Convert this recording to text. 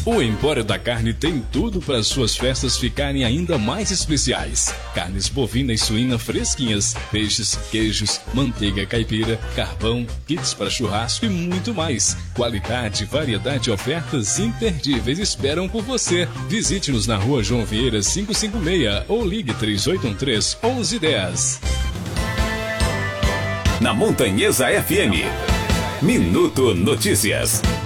O Empório da Carne tem tudo para suas festas ficarem ainda mais especiais. Carnes bovina e suína fresquinhas, peixes, queijos, manteiga caipira, carvão, kits para churrasco e muito mais. Qualidade, variedade e ofertas imperdíveis esperam por você. Visite-nos na Rua João Vieira 556 ou ligue 3813-1110. Na Montanhesa FM, Minuto Notícias.